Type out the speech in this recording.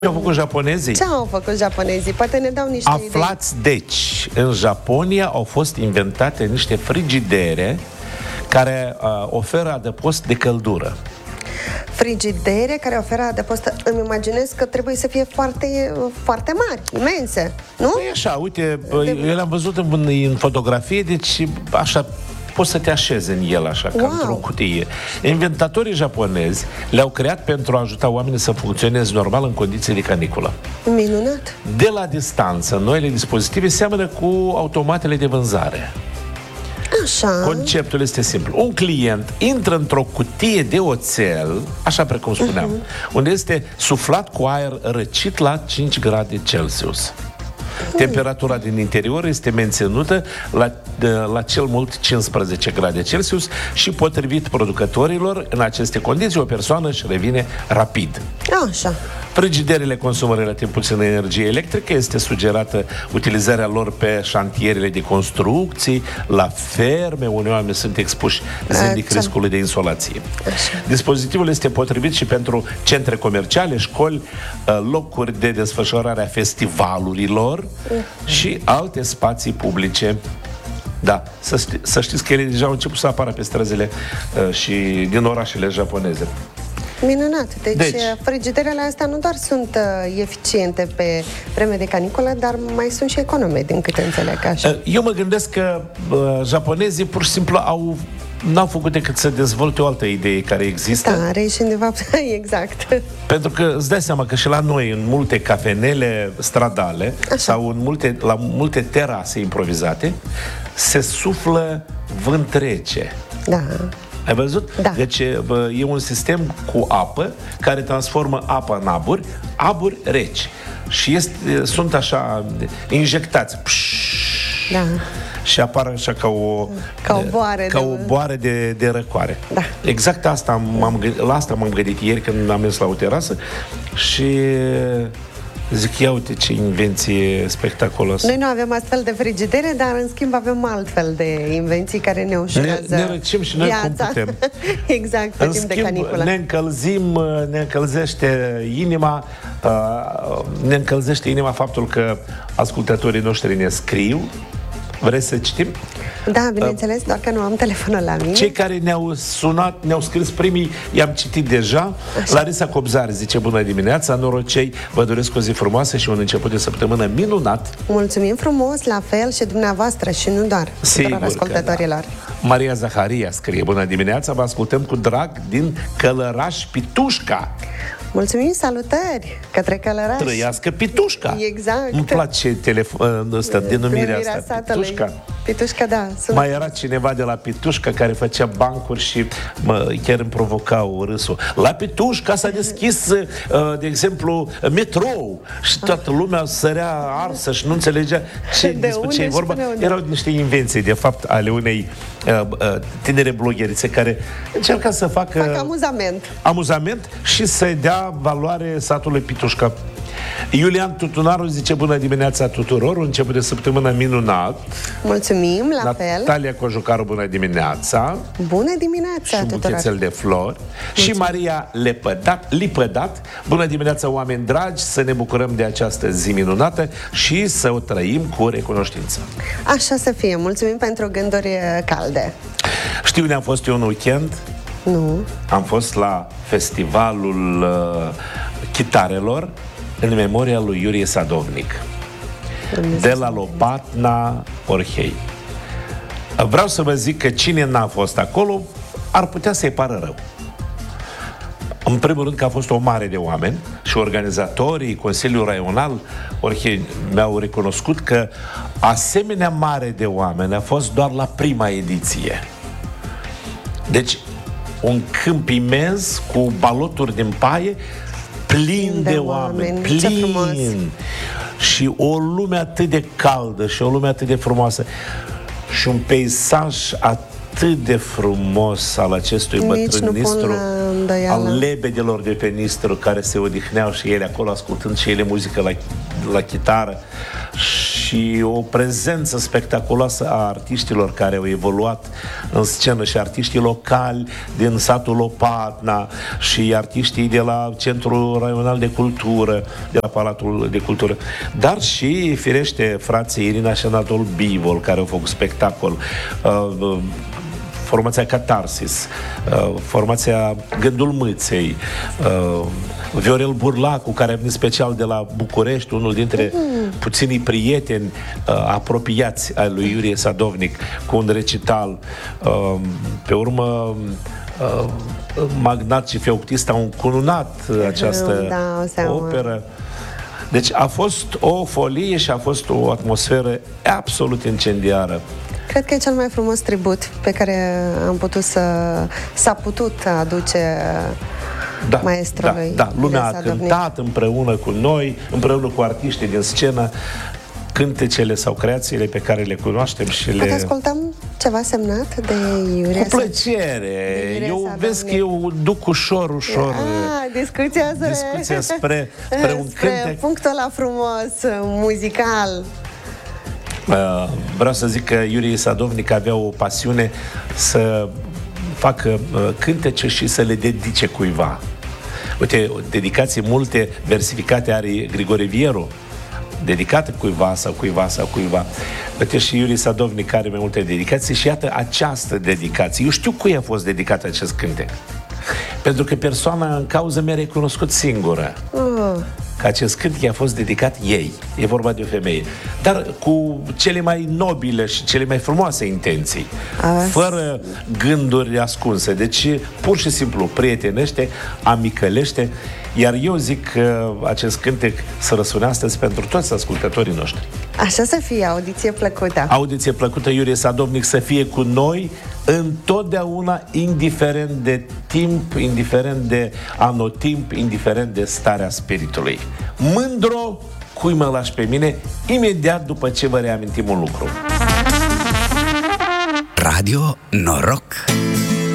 Ce au făcut japonezii? Ce au făcut japonezii? Poate ne dau niște Aflați, deci, în Japonia au fost inventate niște frigidere care oferă adăpost de căldură. frigidere care oferă adăpost. Îmi imaginez că trebuie să fie foarte, foarte mari, imense, nu? Păi așa, uite, eu le-am văzut în fotografie, deci așa poți să te așezi în el așa, ca într-o cutie. Inventatorii japonezi le-au creat pentru a ajuta oamenii să funcționeze normal în condiții de caniculă. Minunat! De la distanță, noile dispozitive seamănă cu automatele de vânzare. Așa. Conceptul este simplu. Un client intră într-o cutie de oțel, așa precum spuneam, unde este suflat cu aer răcit la 5 grade Celsius. Temperatura din interior este menținută la cel mult 15 grade Celsius și, potrivit producătorilor, în aceste condiții o persoană își revine rapid. Așa. Frigiderele consumă relativ puțină energie electrică, este sugerată utilizarea lor pe șantierele de construcții, la ferme, unde oamenii sunt expuși zilnic riscului de insolație. Așa. Dispozitivul este potrivit și pentru centre comerciale, școli, locuri de desfășurare a festivalurilor și alte spații publice. Da, să știți că ele deja au început să apară pe străzile și din orașele japoneze. Minunat. Deci frigiderele astea nu doar sunt eficiente pe vreme de caniculă, dar mai sunt și econome, din câte înțeleg așa. Eu mă gândesc că japonezii pur și simplu n-au făcut decât să dezvolte o altă idee care există. Da, reiși undeva, exact. Pentru că îți dai seama că și la noi, în multe cafenele stradale sau la multe terase improvizate, se suflă vânt rece. Da. Ai văzut? Da. Deci e un sistem cu apă care transformă apa în aburi reci. Și sunt așa injectați. Da. Și apar așa ca o boare de răcoare. Da. Exact asta la asta m-am gândit ieri când am mers la o terasă și zic, ia uite ce invenție spectaculoasă. Noi nu avem astfel de frigidere, dar în schimb avem altfel de invenții care ne ușurează ne răcim și noi viața. cum putem. Exact, pe timp de caniculă. Ne încălzim, ne încălzește inima, faptul că ascultătorii noștri ne scriu. Vrei să citim? Da, bineînțeles, doar că nu am telefonul la mine. Cei care ne-au sunat, ne-au scris primii, i-am citit deja. Așa. Larisa Cobzar zice: bună dimineața, norocei, vă doresc o zi frumoasă și un început de săptămână minunat. Mulțumim frumos, la fel și dumneavoastră și nu doar tuturor ascultătorilor. Da. Maria Zaharia scrie: bună dimineața, vă ascultăm cu drag din Călăraș Pitușca. Mulțumim, salutări către Călăraș. Trăiască Pitușca. Exact. Îmi place denumirea asta, Pitușca. Pitușca, da. Mai era cineva de la Pitușca care făcea bancuri și chiar îmi provocau râsul. La Pitușca s-a deschis, de exemplu, metrou și toată lumea sărea arsă și nu înțelegea despre ce e vorba. Erau niște invenții, de fapt, ale unei tinere blogherițe care încerca să facă amuzament și să-i dea valoare satului Pitușca. Iulian Tutunaru zice: bună dimineața tuturor, un început de săptămână minunat. Mulțumim, la fel. Natalia Cojucaru, bună dimineața. Bună dimineața și tuturor. buchețel de flori. Mulțumim. Și Maria Lipădat, bună dimineața, oameni dragi, să ne bucurăm de această zi minunată și să o trăim cu recunoștință. Așa să fie, mulțumim pentru gânduri calde. Știi unde am fost eu în weekend? Nu. Am fost la festivalul chitarelor în memoria lui Iurie Sadovnic, de la Lopatna, Orhei. Vreau să vă zic că cine n-a fost acolo ar putea să-i pară rău. În primul rând că a fost o mare de oameni și organizatorii, Consiliul Raional Orhei mi-au recunoscut că asemenea mare de oameni a fost doar la prima ediție. Deci un câmp imens cu baloturi din paie plin de oameni, plin. Și o lume atât de caldă și o lume atât de frumoasă și un peisaj atât de frumos al acestui bătrân Nistru, al lebedelor de pe Nistru care se odihneau și ele acolo ascultând și ele muzică la chitară și o prezență spectaculoasă a artiștilor care au evoluat în scenă și artiștii locali din satul Lopatna și artiștii de la Centrul Raional de Cultură, de la Palatul de Cultură, dar și, firește, frații Irina și Anatol Bivol, care au făcut spectacol, formația Catarsis, formația Gândul Mâței, Viorel Burlacu, care a venit special de la București, unul dintre puținii prieteni apropiați ai lui Iurie Sadovnic, cu un recital. Pe urmă, Magnat și Feoctist au încununat această operă. Deci a fost o folie și a fost o atmosferă absolut incendiară. Cred că e cel mai frumos tribut pe care s-a putut aduce maestrului. Da. Lumea a cântat împreună cu noi, împreună cu artiștii din scenă, cântecele sau creațiile pe care le cunoaștem și Poate ascultăm ceva semnat de Iurie? Cu plăcere! Eu vezi că eu duc ușor discuția spre un cântec. Punctul ăla frumos, muzical. Vreau să zic că Iurie Sadovnic avea o pasiune să facă cântece și să le dedice cuiva. Uite, dedicații multe versificate are Grigore Vieru, dedicată cuiva sau cuiva. Uite, și Iurie Sadovnic are mai multe dedicații și iată această dedicație. Eu știu cui a fost dedicat acest cântec. Pentru că persoana în cauză mi-a recunoscut singură că acest cântec a fost dedicat ei. E vorba de o femeie. Dar cu cele mai nobile și cele mai frumoase intenții. Fără gânduri ascunse. Deci, pur și simplu, prietenește, amicălește. Iar eu zic că acest cântec să răsune astăzi pentru toți ascultătorii noștri. Așa să fie, audiție plăcută. Audiție plăcută, Iurie Sadovnic să fie cu noi întotdeauna, indiferent de timp, indiferent de anotimp, indiferent de starea spiritului. Mândro, cui mă lași pe mine, imediat după ce vă reamintim un lucru. Radio Noroc.